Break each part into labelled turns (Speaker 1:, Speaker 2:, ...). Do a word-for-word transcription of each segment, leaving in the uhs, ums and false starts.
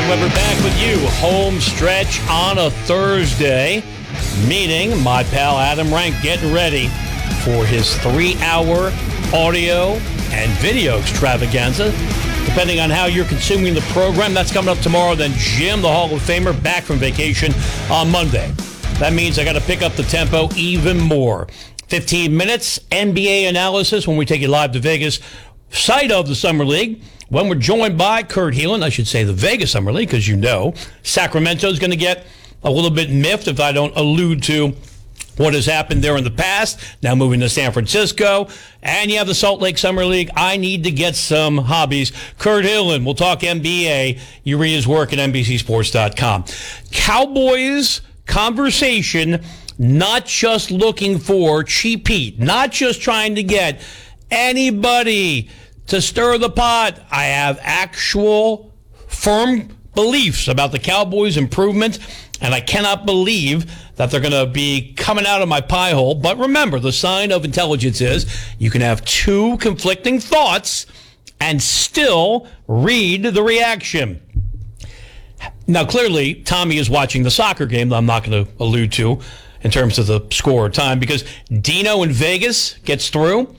Speaker 1: Weber back with you. Home stretch on a Thursday, meaning my pal Adam Rank getting ready for his three-hour audio and video extravaganza. Depending on how you're consuming the program, that's coming up tomorrow. Then Jim, the Hall of Famer, back from vacation on Monday. That means I got to pick up the tempo even more. fifteen minutes, N B A analysis when we take you live to Vegas, site of the Summer League. When we're joined by Kurt Helin, I should say the Vegas Summer League, because you know Sacramento's going to get a little bit miffed if I don't allude to what has happened there in the past. Now moving to San Francisco. And you have the Salt Lake Summer League. I need to get some hobbies. Kurt Helin, we'll talk N B A. You read his work at N B C Sports dot com. Cowboys conversation, not just looking for cheap heat, not just trying to get anybody to stir the pot. I have actual firm beliefs about the Cowboys' improvement, and I cannot believe that they're going to be coming out of my pie hole. But remember, the sign of intelligence is you can have two conflicting thoughts and still read the reaction. Now, clearly, Tommy is watching the soccer game that I'm not going to allude to in terms of the score or time, because Dino in Vegas gets through.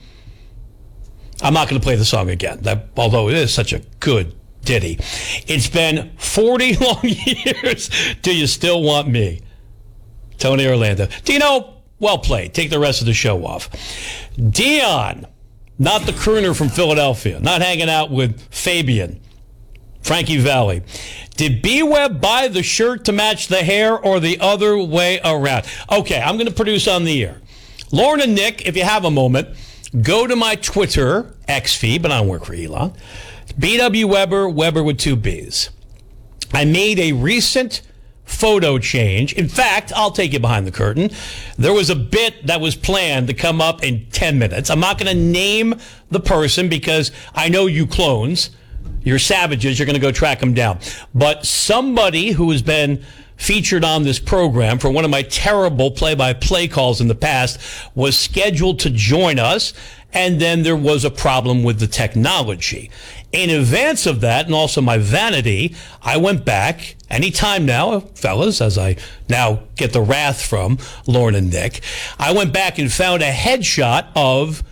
Speaker 1: I'm not going to play the song again, that, although it is such a good ditty. It's been forty long years. Do you still want me? Tony Orlando. Dino, well played. Take the rest of the show off. Dion, not the crooner from Philadelphia, not hanging out with Fabian, Frankie Valli. Did B-Web buy the shirt to match the hair or the other way around? Okay, I'm going to produce on the air. Lauren and Nick, if you have a moment, go to my Twitter, X feed, but I don't work for Elon. B W Weber, Weber with two B's. I made a recent photo change. In fact, I'll take you behind the curtain. There was a bit that was planned to come up in ten minutes. I'm not going to name the person because I know you clones. You're savages. You're going to go track them down. But somebody who has been featured on this program for one of my terrible play-by-play calls in the past was scheduled to join us, and then there was a problem with the technology. In advance of that, and also my vanity, I went back, anytime now, fellas, as I now get the wrath from Lauren and Nick, I went back and found a headshot of